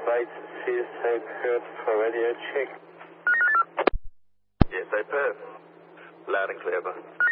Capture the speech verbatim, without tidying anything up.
eight, C S A Perth for radio check. Yes, I Perth. Loud and clear, bud.